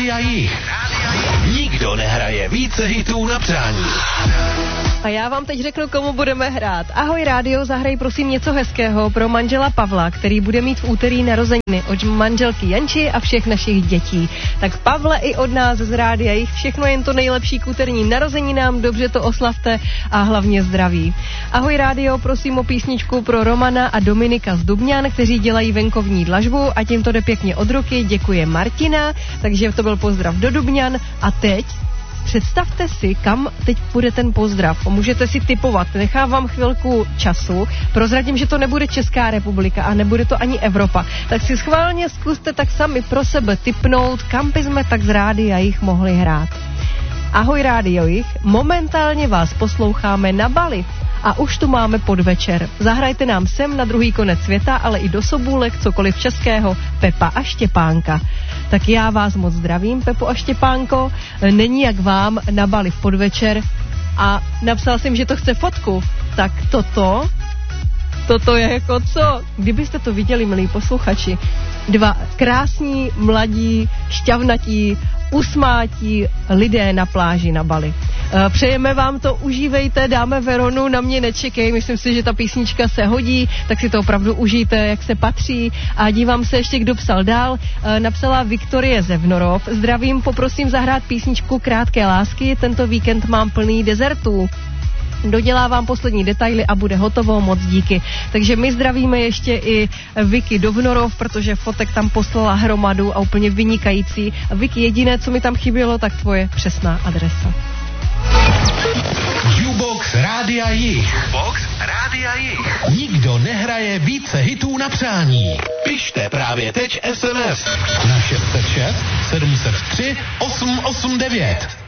Rádia Jich. Nikdo nehraje více hitů na přání. A já vám teď řeknu, komu budeme hrát. Ahoj rádio, zahraj prosím něco hezkého pro manžela Pavla, který bude mít v úterý narozeniny, od manželky Janči a všech našich dětí. Tak Pavle, i od nás z Rádia Jich všechno jen to nejlepší k úterním narozeninám, dobře to oslavte a hlavně zdraví. Ahoj rádio, prosím o písničku pro Romana a Dominika z Dubňan, kteří dělají venkovní dlažbu a tím to jde pěkně od ruky, děkuje Martina, takže to byl pozdrav do Dubňan. A teď představte si, kam teď půjde ten pozdrav. Můžete si tipovat, nechávám chvilku času, prozradím, že to nebude Česká republika a nebude to ani Evropa. Tak si schválně zkuste tak sami pro sebe tipnout, kam bychom tak z Rádia Jich mohli hrát. Ahoj Rádio Jich, momentálně vás posloucháme na Bali. A už tu máme podvečer. Zahrajte nám sem na druhý konec světa, ale i do Sobůlek, cokoliv českého, Pepa a Štěpánka. Tak já vás moc zdravím, Pepo a Štěpánko. Není jak vám na Bali v podvečer. A napsal jsem, že to chce fotku. Tak toto je jako co? Kdybyste to viděli, milí posluchači. Dva krásní, mladí, šťavnatí, usmátí lidé na pláži na Bali. Přejeme vám to, užívejte, dáme Veronu, na mě nečekej, myslím si, že ta písnička se hodí, tak si to opravdu užijte, jak se patří. A dívám se ještě, kdo psal dál. Napsala Viktorie Zevnorov. Zdravím, poprosím zahrát písničku Krátké lásky, tento víkend mám plný dezertů. Dodělávám poslední detaily a bude hotovo, moc díky. Takže my zdravíme ještě i Vicky Dovnorov, protože fotek tam poslala hromadu a úplně vynikající. A Vicky, jediné, co mi tam chybělo, tak tvoje přesná adresa. Jukebox Rádia Jich. Nikdo nehraje více hitů na přání. Pište právě teď SMS na 606 703 889.